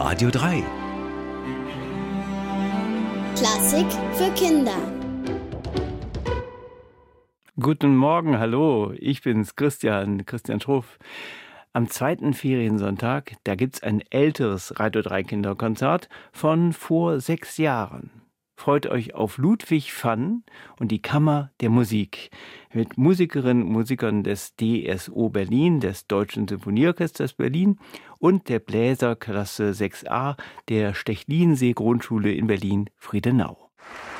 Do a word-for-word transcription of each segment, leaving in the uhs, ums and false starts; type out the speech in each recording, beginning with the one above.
Radio drei. Klassik für Kinder. Guten Morgen, hallo, ich bin's, Christian, Christian Schruff. Am zweiten Feriensonntag, da gibt's ein älteres Radio drei Kinderkonzert von vor sechs Jahren. Freut euch auf Ludwig van und die Kammer der Musik mit Musikerinnen und Musikern des D S O Berlin, des Deutschen Symphonieorchesters Berlin und der Bläserklasse sechs a der Stechlinsee Grundschule in Berlin-Friedenau.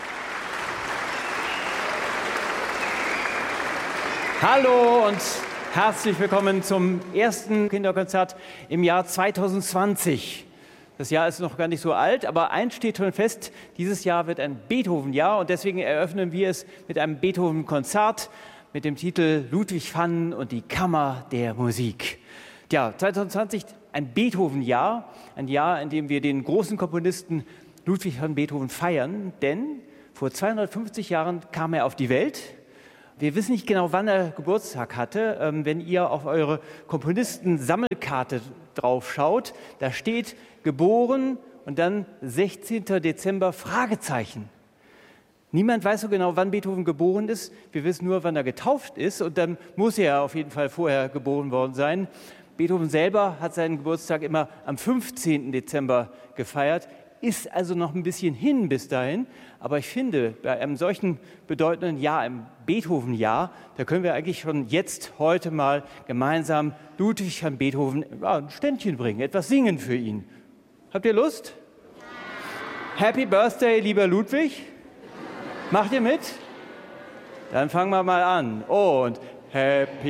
Hallo und herzlich willkommen zum ersten Kinderkonzert im Jahr zweitausendzwanzig. Das Jahr ist noch gar nicht so alt, aber eins steht schon fest, dieses Jahr wird ein Beethoven-Jahr und deswegen eröffnen wir es mit einem Beethoven-Konzert mit dem Titel Ludwig van und die Kammer der Musik. Ja, zweitausendzwanzig ein Beethoven-Jahr, ein Jahr, in dem wir den großen Komponisten Ludwig van Beethoven feiern, denn vor zweihundertfünfzig Jahren kam er auf die Welt. Wir wissen nicht genau, wann er Geburtstag hatte. Ähm, wenn ihr auf eure Komponisten-Sammelkarte drauf schaut, da steht geboren und dann sechzehnten Dezember Fragezeichen. Niemand weiß so genau, wann Beethoven geboren ist. Wir wissen nur, wann er getauft ist und dann muss er auf jeden Fall vorher geboren worden sein. Beethoven selber hat seinen Geburtstag immer am fünfzehnten Dezember gefeiert. Ist also noch ein bisschen hin bis dahin. Aber ich finde, bei einem solchen bedeutenden Jahr, einem Beethoven-Jahr, da können wir eigentlich schon jetzt, heute mal gemeinsam Ludwig van Beethoven ja, ein Ständchen bringen, etwas singen für ihn. Habt ihr Lust? Ja. Happy Birthday, lieber Ludwig. Macht ihr mit? Dann fangen wir mal an. Und Happy